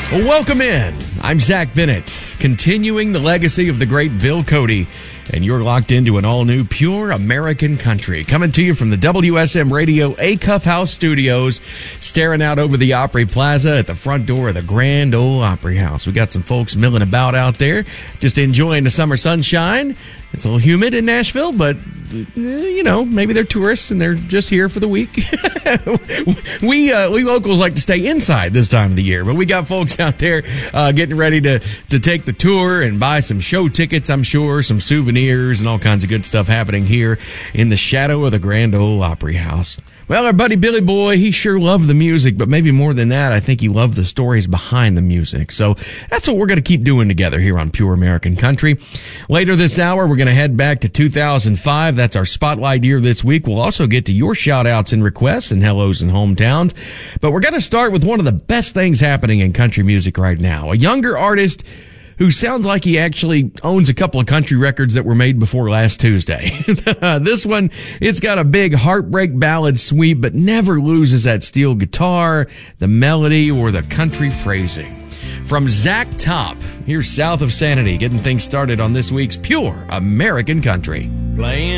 Welcome in. I'm Zach Bennett, continuing the legacy of the great Bill Cody, and you're locked into an all-new Pure American Country, coming to you from the WSM Radio Acuff House Studios, staring out over the Opry Plaza at the front door of the Grand Ole Opry House. We got some folks milling about out there, just enjoying the summer sunshine. It's a little humid in Nashville, but, you know, maybe they're tourists and they're just here for the week. We locals like to stay inside this time of the year, but we got folks out there getting ready to take the tour and buy some show tickets, I'm sure, some souvenirs and all kinds of good stuff happening here in the shadow of the Grand Ole Opry House. Well, our buddy Billy Boy, he sure loved the music, but maybe more than that, I think he loved the stories behind the music. So that's what we're going to keep doing together here on Pure American Country. Later this hour, we're going to head back to 2005. That's our spotlight year this week. We'll also get to your shout-outs and requests and hellos and hometowns. But we're going to start with one of the best things happening in country music right now. A younger artist who sounds like he actually owns a couple of country records that were made before last Tuesday. This one, it's got a big heartbreak ballad sweep, but never loses that steel guitar, the melody, or the country phrasing. From Zach Top, here's South of Sanity, getting things started on this week's Pure American Country. Playing